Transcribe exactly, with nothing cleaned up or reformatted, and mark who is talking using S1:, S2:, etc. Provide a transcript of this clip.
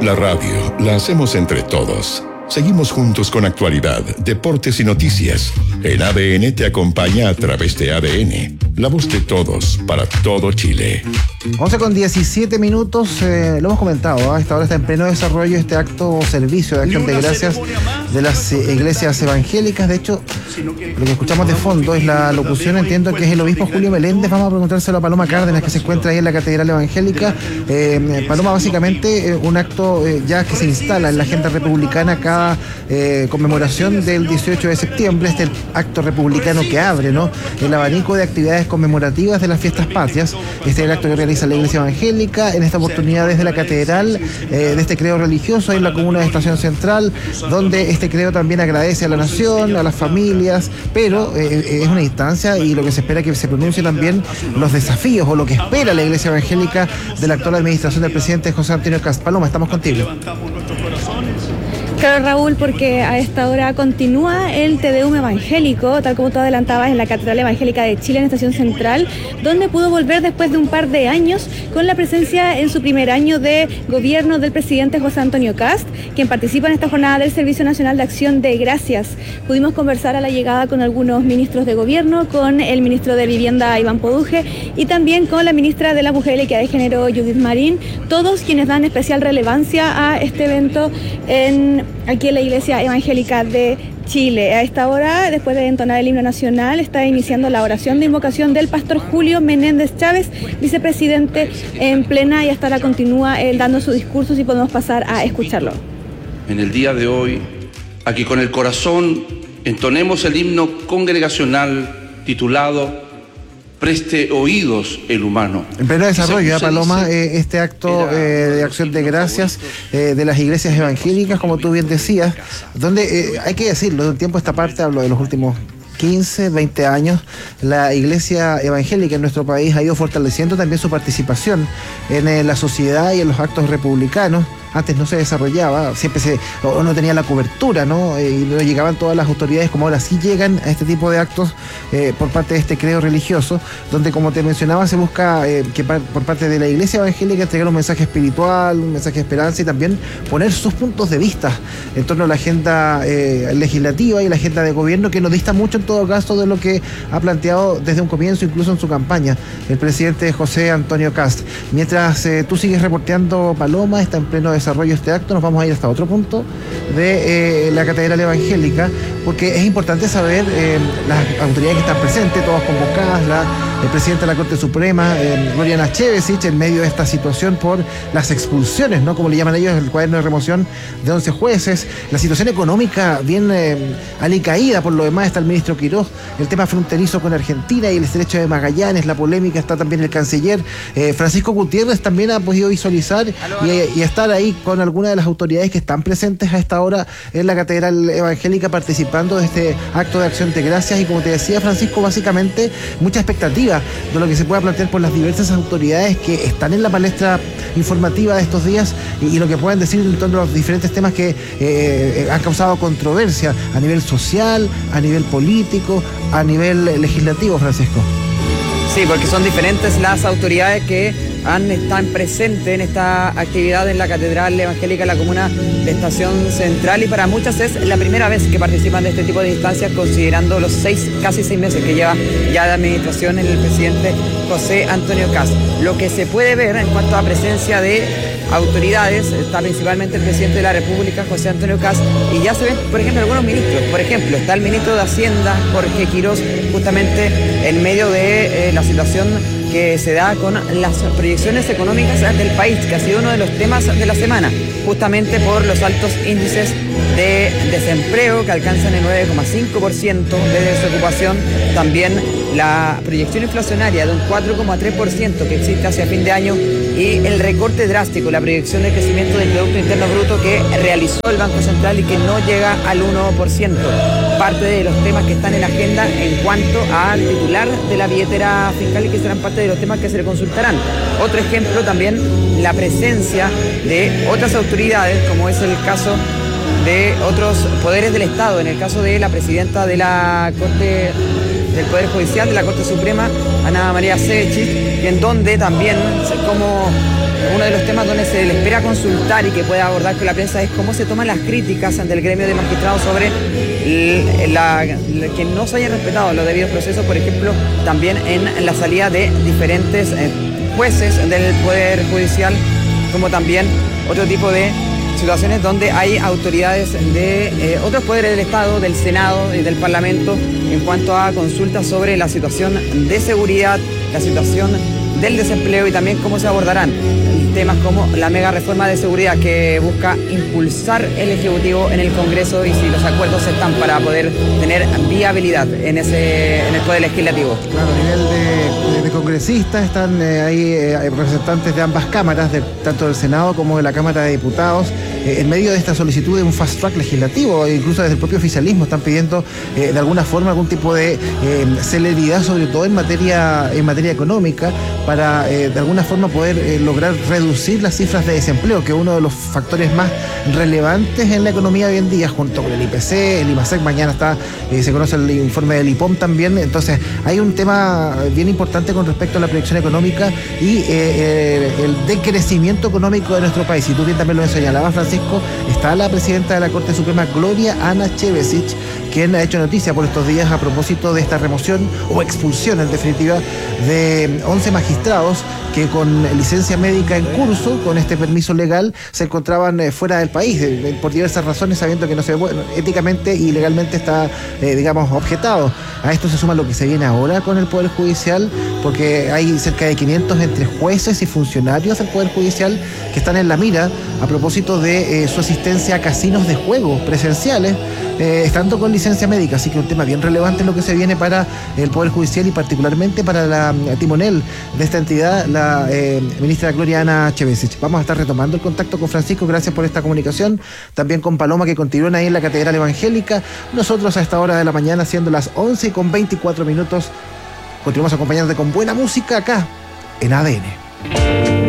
S1: La radio la hacemos entre todos. Seguimos juntos con actualidad, deportes y noticias. En A D N te acompaña a través de A D N, la voz de todos para todo Chile.
S2: once con diecisiete minutos, eh, lo hemos comentado, ¿eh? A esta hora está en pleno desarrollo este acto o servicio de acción de gracias de las eh, iglesias evangélicas. De hecho, lo que escuchamos de fondo es la locución, entiendo que es el obispo Julio Meléndez. Vamos a preguntárselo a Paloma Cárdenas, que se encuentra ahí en la Catedral Evangélica. Eh, Paloma, básicamente eh, un acto eh, ya que se instala en la agenda republicana cada eh, conmemoración del dieciocho de septiembre, este acto republicano que abre, ¿no?, el abanico de actividades conmemorativas de las fiestas patrias. Este es el acto que realiza la Iglesia Evangélica, en esta oportunidad desde la Catedral, eh, de este credo religioso en la comuna de Estación Central, donde este credo también agradece a la nación, a las familias, pero eh, es una instancia y lo que se espera es que se pronuncie también los desafíos o lo que espera la Iglesia Evangélica de la actual administración del presidente José Antonio Kast. Paloma, estamos contigo.
S3: Claro, Raúl, porque a esta hora continúa el Te Deum evangélico, tal como tú adelantabas, en la Catedral Evangélica de Chile, en Estación Central, donde pudo volver después de un par de años con la presencia en su primer año de gobierno del presidente José Antonio Kast, quien participa en esta jornada del Servicio Nacional de Acción de Gracias. Pudimos conversar a la llegada con algunos ministros de gobierno, con el ministro de Vivienda, Iván Poduje, y también con la ministra de la Mujer y Equidad de Género, Judith Marín, todos quienes dan especial relevancia a este evento en aquí en la Iglesia Evangélica de Chile. A esta hora, después de entonar el himno nacional, está iniciando la oración de invocación del pastor Julio Menéndez Chávez, vicepresidente en plena, y hasta ahora continúa él dando su discurso, si podemos pasar a escucharlo.
S4: En el día de hoy, aquí con el corazón, entonemos el himno congregacional titulado Preste oídos el humano.
S2: En pleno desarrollo, ¿eh, Paloma? Eh, este acto eh, de acción de gracias eh, de las iglesias evangélicas, como tú bien decías, donde eh, hay que decirlo, de un tiempo a esta parte, hablo de los últimos quince, veinte años, la iglesia evangélica en nuestro país ha ido fortaleciendo también su participación en eh, la sociedad y en los actos republicanos. Antes no se desarrollaba, siempre se o no tenía la cobertura, ¿no? Eh, y no llegaban todas las autoridades, como ahora sí llegan a este tipo de actos eh, por parte de este credo religioso, donde, como te mencionaba, se busca eh, que par, por parte de la Iglesia Evangélica entregar un mensaje espiritual, un mensaje de esperanza y también poner sus puntos de vista en torno a la agenda eh, legislativa y la agenda de gobierno, que nos dista mucho en todo caso de lo que ha planteado desde un comienzo, incluso en su campaña, el presidente José Antonio Kast. Mientras eh, tú sigues reporteando, Paloma, está en pleno desarrollo este acto, nos vamos a ir hasta otro punto de eh, la Catedral Evangélica, porque es importante saber eh, las autoridades que están presentes, todas convocadas, la, el presidente de la Corte Suprema, eh, Gloriana Chevesich, en medio de esta situación por las expulsiones, ¿no?, como le llaman ellos, el cuaderno de remoción de once jueces, la situación económica bien eh, alicaída. Por lo demás está el ministro Quirós, el tema fronterizo con Argentina y el estrecho de Magallanes, la polémica, está también el canciller eh, Francisco Gutiérrez, también ha podido visualizar y, y estar ahí con algunas de las autoridades que están presentes a esta hora en la Catedral Evangélica participando de este acto de acción de gracias. Y como te decía, Francisco, básicamente mucha expectativa de lo que se pueda plantear por las diversas autoridades que están en la palestra informativa de estos días y, y lo que puedan decir en torno a los diferentes temas que eh, han causado controversia a nivel social, a nivel político, a nivel legislativo, Francisco.
S5: Sí, porque son diferentes las autoridades que han, están presentes en esta actividad en la Catedral Evangélica de la comuna de Estación Central, y para muchas es la primera vez que participan de este tipo de instancias, considerando los seis, casi seis meses que lleva ya de administración el presidente José Antonio Kast. Lo que se puede ver en cuanto a presencia de autoridades, está principalmente el presidente de la República, José Antonio Kast, y ya se ven, por ejemplo, algunos ministros. Por ejemplo, está el ministro de Hacienda, Jorge Quirós, justamente en medio de eh, la situación que se da con las proyecciones económicas del país, que ha sido uno de los temas de la semana, justamente por los altos índices de desempleo que alcanzan el nueve coma cinco por ciento de desocupación, también la proyección inflacionaria de un cuatro coma tres por ciento que existe hacia fin de año, y el recorte drástico, la proyección de crecimiento del Producto Interno Bruto que realizó el Banco Central y que no llega al uno por ciento. Parte de los temas que están en la agenda en cuanto al titular de la billetera fiscal y que serán parte de los temas que se le consultarán. Otro ejemplo también, la presencia de otras autoridades, como es el caso de otros poderes del Estado, en el caso de la presidenta de la Corte del Poder Judicial, de la Corte Suprema, Ana María Chevesich, en donde también, como uno de los temas donde se le espera consultar y que puede abordar con la prensa es cómo se toman las críticas del gremio de magistrados sobre la, la, que no se hayan respetado los debidos procesos, por ejemplo, también en la salida de diferentes eh, jueces del Poder Judicial, como también otro tipo de situaciones donde hay autoridades de eh, otros poderes del Estado, del Senado y del Parlamento en cuanto a consultas sobre la situación de seguridad, la situación del desempleo y también cómo se abordarán temas como la mega reforma de seguridad que busca impulsar el Ejecutivo en el Congreso y si los acuerdos están para poder tener viabilidad en ese en el Poder Legislativo.
S2: Claro, a nivel de, de, de congresistas están eh, ahí eh, representantes de ambas cámaras, de, tanto del Senado como de la Cámara de Diputados, eh, en medio de esta solicitud de un fast track legislativo, e incluso desde el propio oficialismo están pidiendo eh, de alguna forma algún tipo de eh, celeridad, sobre todo en materia, en materia económica, para eh, de alguna forma poder eh, lograr reducir las cifras de desempleo, que es uno de los factores más relevantes en la economía hoy en día, junto con el I P C, el IMASEC, mañana está, eh, se conoce el informe del I P O M también. Entonces hay un tema bien importante con respecto a la proyección económica y eh, eh, el decrecimiento económico de nuestro país. Y tú bien también lo señalabas, Francisco, está la presidenta de la Corte Suprema, Gloria Ana Chevesic, quien ha hecho noticia por estos días a propósito de esta remoción o expulsión, en definitiva, de once magistrados que con licencia médica en curso, con este permiso legal, se encontraban eh, fuera del país, eh, por diversas razones, sabiendo que no se, bueno, éticamente y legalmente está, eh, digamos, objetado. A esto se suma lo que se viene ahora con el Poder Judicial, porque hay cerca de quinientos entre jueces y funcionarios del Poder Judicial que están en la mira a propósito de eh, su asistencia a casinos de juego presenciales, eh, estando con licencia médica. Así que un tema bien relevante lo que se viene para el Poder Judicial y particularmente para la timonel de esta entidad, la eh, ministra Gloria Ana Chevesic. Vamos a estar retomando el contacto con Francisco, gracias por esta comunicación, también con Paloma, que continúan ahí en la Catedral Evangélica. Nosotros a esta hora de la mañana, siendo las once con veinticuatro minutos, continuamos acompañándote con buena música acá en A D N.